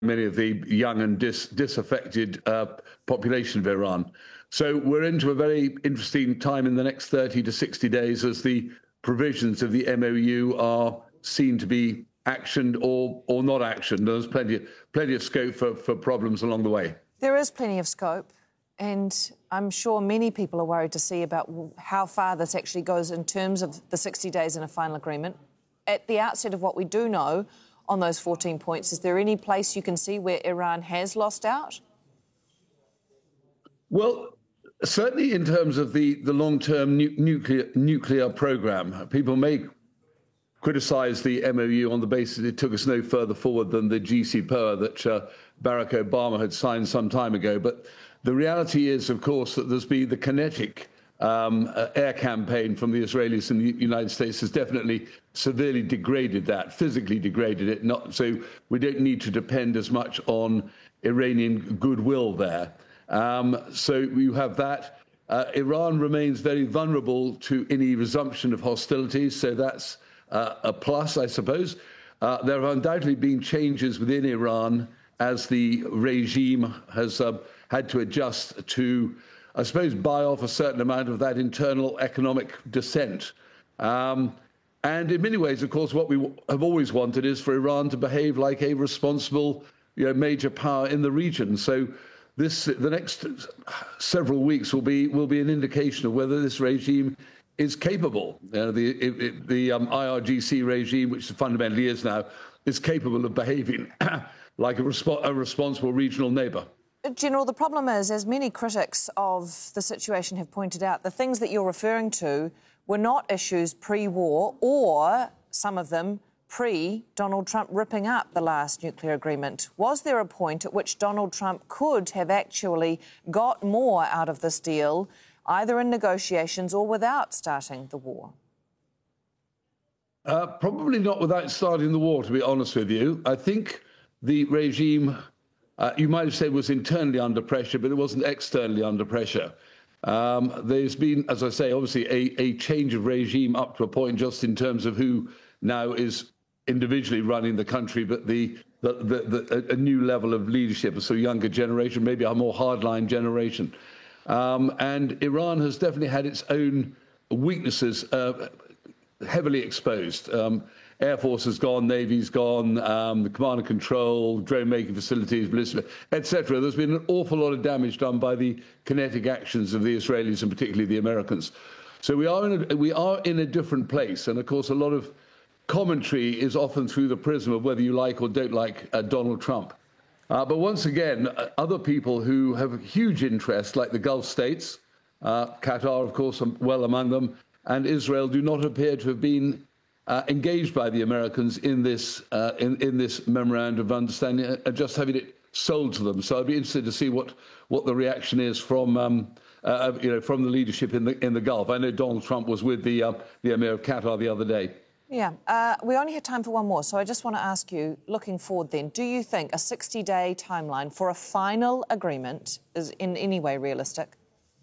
many of the young and disaffected population of Iran. So we're into a very interesting time in the next 30 to 60 days as the provisions of the MOU are seen to be actioned or not actioned. There's plenty of scope for problems along the way. There is plenty of scope, and I'm sure many people are worried to see about how far this actually goes in terms of the 60 days in a final agreement. At the outset of what we do know on those 14 points, is there any place you can see where Iran has lost out? Well, certainly in terms of the long-term nuclear program, people may criticise the MOU on the basis it took us no further forward than the JCPOA that Barack Obama had signed some time ago. But the reality is, of course, that there's been the kinetic air campaign from the Israelis and the United States has definitely severely degraded that, physically degraded it. So we don't need to depend as much on Iranian goodwill there. So you have that. Iran remains very vulnerable to any resumption of hostilities, so that's a plus, I suppose. There have undoubtedly been changes within Iran as the regime has had to adjust to, I suppose, buy off a certain amount of that internal economic dissent. And in many ways, of course, what we have always wanted is for Iran to behave like a responsible, major power in the region. So the next several weeks will be an indication of whether this regime is capable. The IRGC regime, which fundamentally is now, is capable of behaving like a responsible regional neighbour. General, the problem is, as many critics of the situation have pointed out, the things that you're referring to were not issues pre-war or, some of them, pre-Donald Trump ripping up the last nuclear agreement. Was there a point at which Donald Trump could have actually got more out of this deal, either in negotiations or without starting the war? Probably not without starting the war, to be honest with you. I think the regime, you might have said, was internally under pressure, but it wasn't externally under pressure. There's been, as I say, obviously a change of regime up to a point just in terms of who now is individually running the country, but a new level of leadership, a sort of younger generation, maybe a more hardline generation. And Iran has definitely had its own weaknesses heavily exposed. Air Force has gone, Navy's gone, the command and control, drone-making facilities, ballistic, etc. There's been an awful lot of damage done by the kinetic actions of the Israelis and particularly the Americans. So we are in a different place. And, of course, a lot of commentary is often through the prism of whether you like or don't like Donald Trump. But once again, other people who have a huge interest, like the Gulf states, Qatar, of course, well among them, and Israel, do not appear to have been engaged by the Americans in this memorandum of understanding, just having it sold to them. So I'd be interested to see what the reaction is from the leadership in the Gulf. I know Donald Trump was with the Emir of Qatar the other day. Yeah, we only have time for one more, so I just want to ask you, looking forward then, do you think a 60-day timeline for a final agreement is in any way realistic?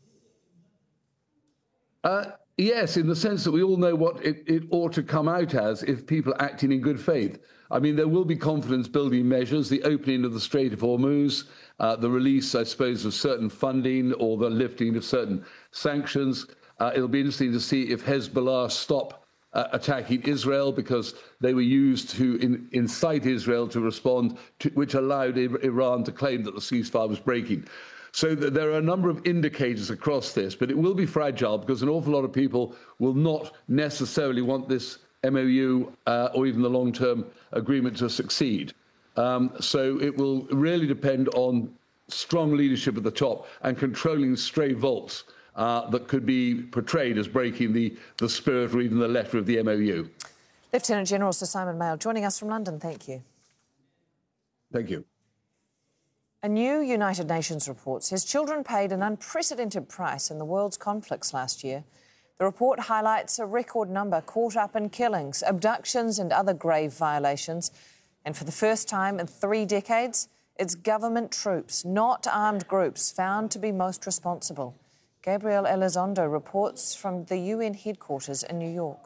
Yes, in the sense that we all know what it ought to come out as if people are acting in good faith. I mean, there will be confidence-building measures, the opening of the Strait of Hormuz, the release, I suppose, of certain funding or the lifting of certain sanctions. It'll be interesting to see if Hezbollah stop attacking Israel, because they were used to incite Israel to respond, which allowed Iran to claim that the ceasefire was breaking. So there are a number of indicators across this, but it will be fragile because an awful lot of people will not necessarily want this MOU or even the long-term agreement to succeed. So it will really depend on strong leadership at the top and controlling stray votes that could be portrayed as breaking the spirit or even the letter of the MOU. Lieutenant General Sir Simon Mail joining us from London. Thank you. Thank you. A new United Nations report says children paid an unprecedented price in the world's conflicts last year. The report highlights a record number caught up in killings, abductions and other grave violations. And for the first time in 3 decades, it's government troops, not armed groups, found to be most responsible. Gabriel Elizondo reports from the UN headquarters in New York.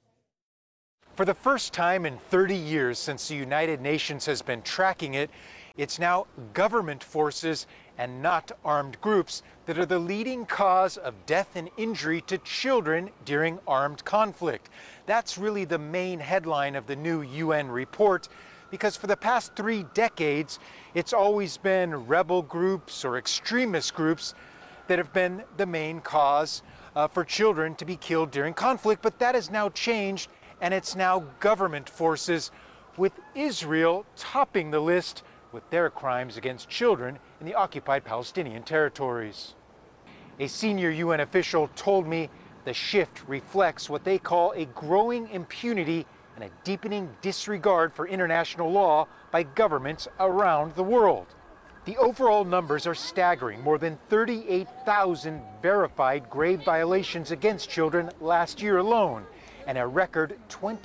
For the first time in 30 years since the United Nations has been tracking it, It's now government forces and not armed groups that are the leading cause of death and injury to children during armed conflict. That's really the main headline of the new UN report, because for the past 3 decades, it's always been rebel groups or extremist groups that have been the main cause for children to be killed during conflict. But that has now changed, and it's now government forces, with Israel topping the list with their crimes against children in the occupied Palestinian territories. A senior UN official told me the shift reflects what they call a growing impunity and a deepening disregard for international law by governments around the world. The overall numbers are staggering. More than 38,000 verified grave violations against children last year alone, and a record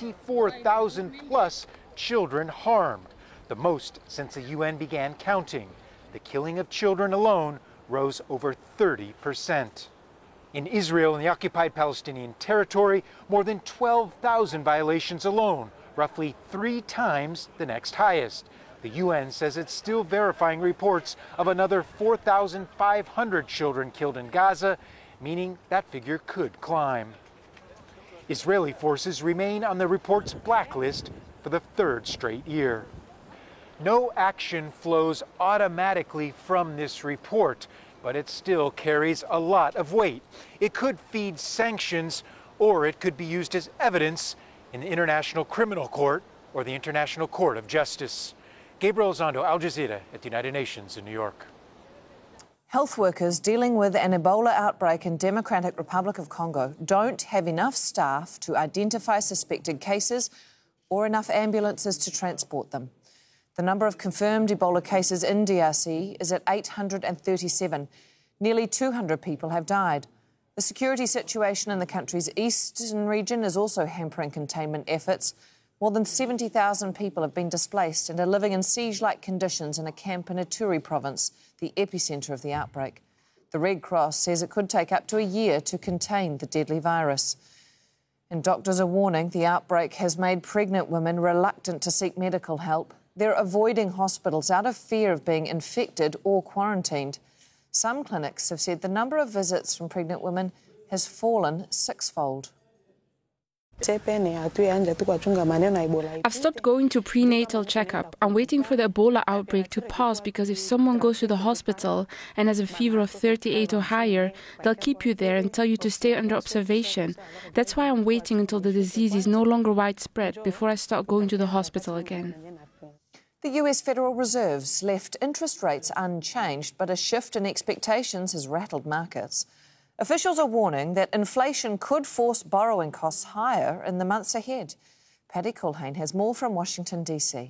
24,000 plus children harmed, the most since the UN began counting. The killing of children alone rose over 30%. In Israel and the occupied Palestinian territory, more than 12,000 violations alone, roughly 3 times the next highest. The UN says it's still verifying reports of another 4,500 children killed in Gaza, meaning that figure could climb. Israeli forces remain on the report's blacklist for the 3rd straight year. No action flows automatically from this report, but it still carries a lot of weight. It could feed sanctions, or it could be used as evidence in the International Criminal Court or the International Court of Justice. Gabriel Zondo, Al Jazeera at the United Nations in New York. Health workers dealing with an Ebola outbreak in Democratic Republic of Congo don't have enough staff to identify suspected cases or enough ambulances to transport them. The number of confirmed Ebola cases in DRC is at 837. Nearly 200 people have died. The security situation in the country's eastern region is also hampering containment efforts. More than 70,000 people have been displaced and are living in siege-like conditions in a camp in Ituri province, the epicentre of the outbreak. The Red Cross says it could take up to a year to contain the deadly virus. And doctors are warning the outbreak has made pregnant women reluctant to seek medical help. They're avoiding hospitals out of fear of being infected or quarantined. Some clinics have said the number of visits from pregnant women has fallen 6-fold. I've stopped going to prenatal checkup. I'm waiting for the Ebola outbreak to pause, because if someone goes to the hospital and has a fever of 38 or higher, they'll keep you there and tell you to stay under observation. That's why I'm waiting until the disease is no longer widespread before I start going to the hospital again. The US Federal Reserve's left interest rates unchanged, but a shift in expectations has rattled markets. Officials are warning that inflation could force borrowing costs higher in the months ahead. Paddy Culhane has more from Washington, D.C.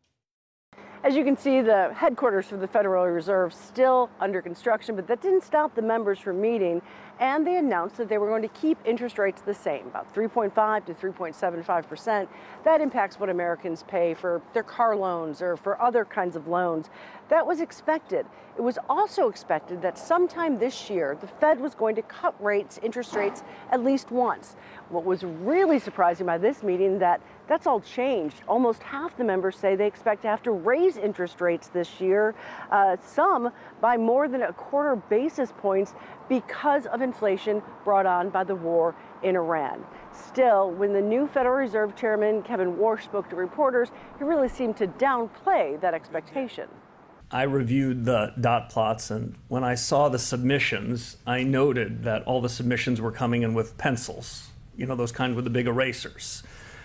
As you can see, the headquarters for the Federal Reserve still under construction, but that didn't stop the members from meeting, and they announced that they were going to keep interest rates the same, about 3.5 to 3.75%. That impacts what Americans pay for their car loans or for other kinds of loans. That was expected. It was also expected that sometime this year, the Fed was going to cut interest rates at least once. What was really surprising by this meeting that's all changed. Almost half the members say they expect to have to raise interest rates this year, some by more than 1/4 basis points because of inflation brought on by the war in Iran. Still, when the new Federal Reserve Chairman Kevin Warsh spoke to reporters, he really seemed to downplay that expectation. I reviewed the dot plots, and when I saw the submissions, I noted that all the submissions were coming in with pencils, those kind with the big erasers.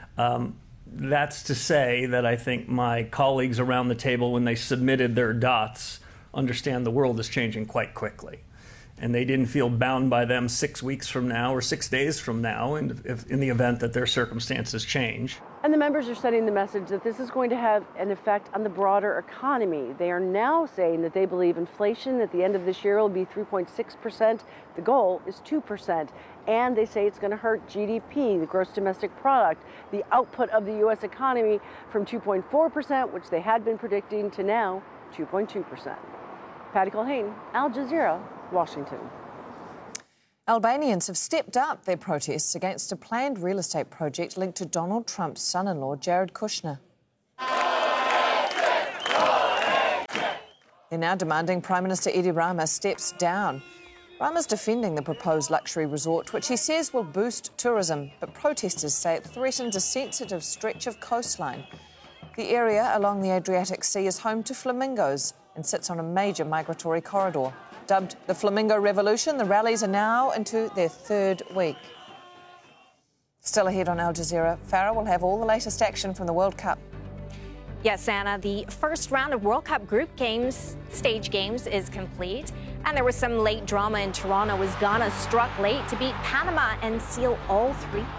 That's to say that I think my colleagues around the table, when they submitted their dots, understand the world is changing quite quickly. And they didn't feel bound by them 6 weeks from now or 6 days from now in the event that their circumstances change. And the members are sending the message that this is going to have an effect on the broader economy. They are now saying that they believe inflation at the end of this year will be 3.6%. The goal is 2%. And they say it's going to hurt GDP, the gross domestic product, the output of the U.S. economy from 2.4%, which they had been predicting, to now 2.2%. Paddy Culhane, Al Jazeera, Washington. Albanians have stepped up their protests against a planned real estate project linked to Donald Trump's son-in-law, Jared Kushner. They're now demanding Prime Minister Edi Rama steps down. Rama's defending the proposed luxury resort, which he says will boost tourism, but protesters say it threatens a sensitive stretch of coastline. The area along the Adriatic Sea is home to flamingos and sits on a major migratory corridor. Dubbed the Flamingo Revolution, the rallies are now into their third week. Still ahead on Al Jazeera, Farah will have all the latest action from the World Cup. Yes, Anna, the first round of World Cup group games, stage games, is complete. And there was some late drama in Toronto as Ghana struck late to beat Panama and seal all 3